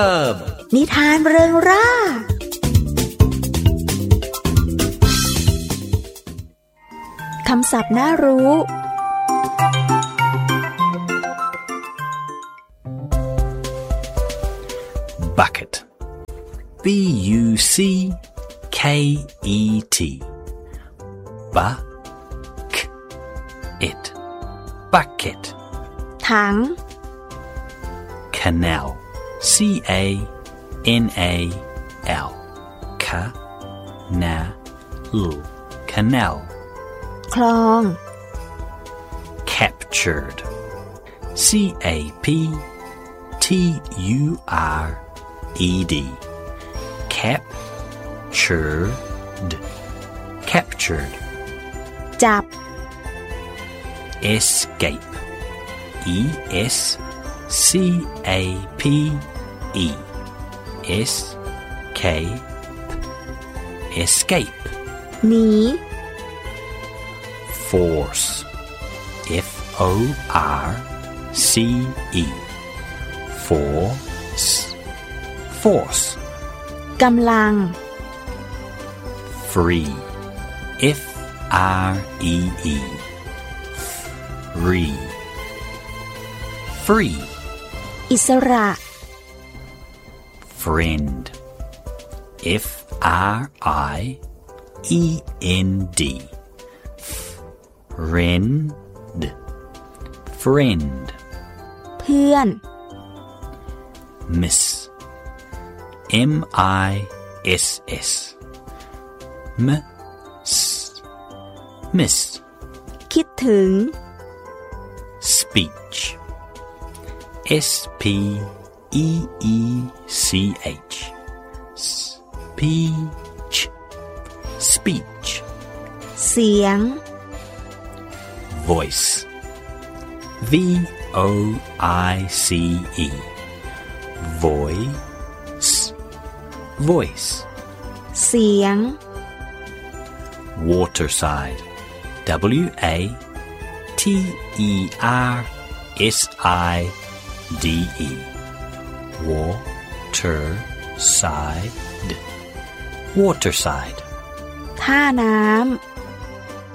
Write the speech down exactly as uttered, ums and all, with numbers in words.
นิทานเริงร่าคำศัพท์น่ารู้ Bucket B U C K E T Bucket Bucket ถัง Canal C A N A L Canal Canal คลอง Captured C A P T U R E D Captured Captured จับ Escape E S C A P E S K Escape หนี Force F O R C E Force Force กำลัง Free F R E E Free Free อิสระ Friend F R I E N D Friend Friend เพื่อน Miss M I S S Miss Miss คิดถึง Speech S P E E C H Speech Speech เสียง Voice V O I C E Voice Voice เสียง Waterside W A T E R S I D E Waterside Waterside ท่าน้ำ